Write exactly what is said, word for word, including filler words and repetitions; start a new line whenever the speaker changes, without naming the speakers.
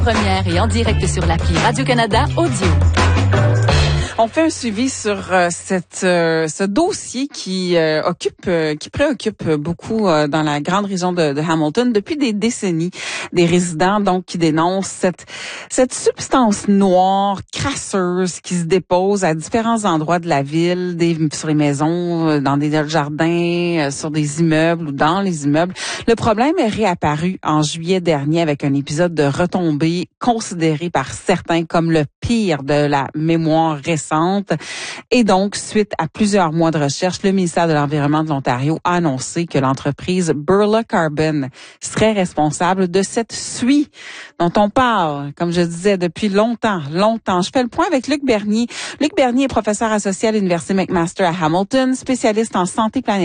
Première et en direct sur l'appli Radio-Canada Audio.
On fait un suivi sur euh, cette euh, ce dossier qui euh, occupe, euh, qui préoccupe beaucoup euh, dans la grande région de, de Hamilton depuis des décennies. Des résidents donc qui dénoncent cette cette substance noire crasseuse qui se dépose à différents endroits de la ville, des, sur les maisons, dans des jardins, euh, sur des immeubles ou dans les immeubles. Le problème est réapparu en juillet dernier avec un épisode de retombée considéré par certains comme le pire de la mémoire récente. Et donc, suite à plusieurs mois de recherche, le ministère de l'Environnement de l'Ontario a annoncé que l'entreprise Burla Carbon serait responsable de cette suie dont on parle, comme je disais, depuis longtemps, longtemps. Je fais le point avec Luc Bernier. Luc Bernier est professeur associé à l'Université McMaster à Hamilton, spécialiste en santé planétaire